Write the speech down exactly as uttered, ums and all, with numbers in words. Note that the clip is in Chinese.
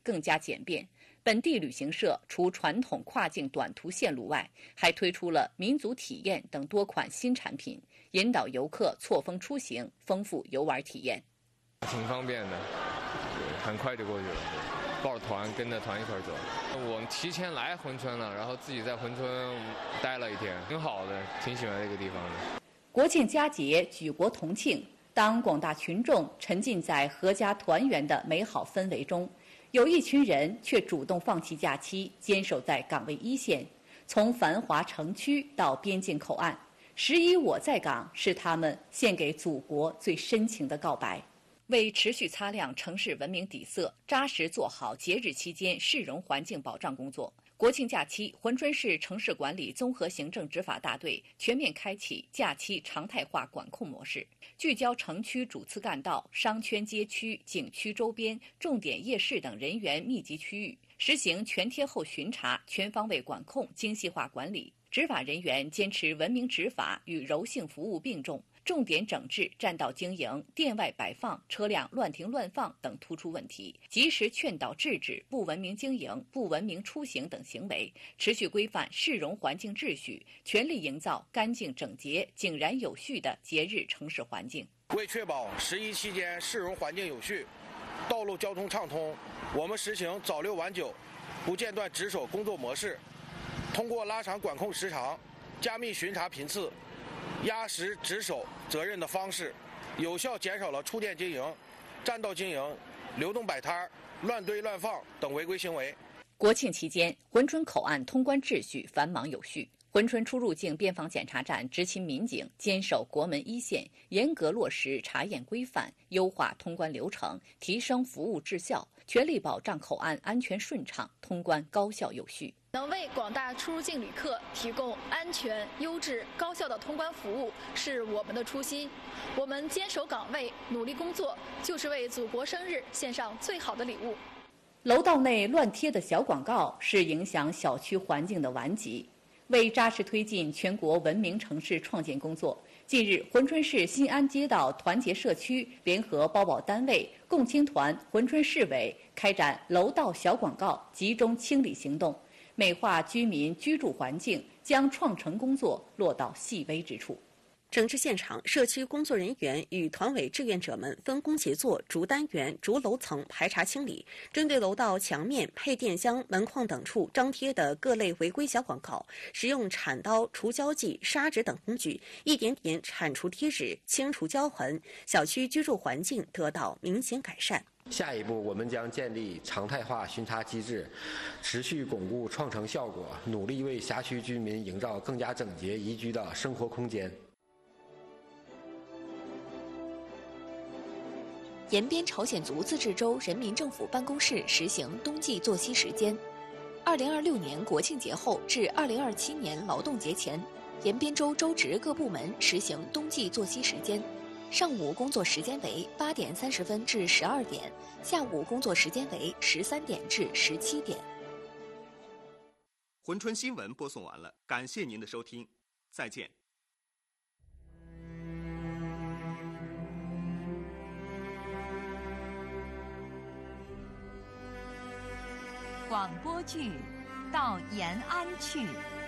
更加简便。本地旅行社除传统跨境短途线路外，还推出了民族体验等多款新产品，引导游客错峰出行，丰富游玩体验。 挺方便的，很快就过去了。抱着团跟着团一块走，我们提前来珲春了，然后自己在珲春待了一天，挺好的，挺喜欢这个地方的。 国庆佳节举国同庆，当广大群众沉浸在阖家团圆的美好氛围中，有一群人却主动放弃假期，坚守在岗位一线。从繁华城区到边境口岸，十一我在岗是他们献给祖国最深情的告白。为持续擦亮城市文明底色，扎实做好节日期间市容环境保障工作，国庆假期，珲春市城市管理综合行政执法大队全面开启假期常态化管控模式，聚焦城区主次干道、商圈街区、景区周边、重点夜市等人员密集区域，实行全天候巡查、全方位管控、精细化管理。执法人员坚持文明执法与柔性服务并重，重点整治占道经营、店外摆放、车辆乱停乱放等突出问题，及时劝导制止不文明经营、不文明出行等行为，持续规范市容环境秩序，全力营造干净整洁、井然有序的节日城市环境。 为确保十一期间市容环境有序、道路交通畅通，我们实行早六晚九、不间断值守工作模式，通过拉长管控时长、加密巡查频次、压实值守责任的方式，有效减少了触店经营、占道经营、流动摆摊、乱堆乱放等违规行为。 国庆期间，珲春口岸通关秩序繁忙有序。珲春出入境边防检查站执勤民警坚守国门一线，严格落实查验规范，优化通关流程，提升服务质效，全力保障口岸安全顺畅，通关高效有序。 能为广大出入境旅客提供安全、优质、高效的通关服务是我们的初心。我们坚守岗位，努力工作，就是为祖国生日献上最好的礼物。 楼道内乱贴的小广告是影响小区环境的顽疾。为扎实推进全国文明城市创建工作，近日，珲春市新安街道团结社区联合包保单位、共青团、珲春市委开展楼道小广告集中清理行动，美化居民居住环境，将创城工作落到细微之处。 整治现场，社区工作人员与团委志愿者们分工协作，逐单元、逐楼层排查清理。针对楼道墙面、配电箱、门框等处张贴的各类违规小广告，使用铲刀、除胶剂、砂纸等工具，一点点铲除贴纸，清除胶痕，小区居住环境得到明显改善。 下一步，我们将建立常态化巡查机制，持续巩固创城效果，努力为辖区居民营造更加整洁宜居的生活空间。 延边朝鲜族自治州人民政府办公室实行冬季作息时间。二零二六年国庆节后至二零二七年劳动节前，延边州州直各部门实行冬季作息时间。上午工作时间为八点三十分至十二点，下午工作时间为十三点至十七点。 珲春新闻播送完了，感谢您的收听，再见。 广播剧《到延安去》。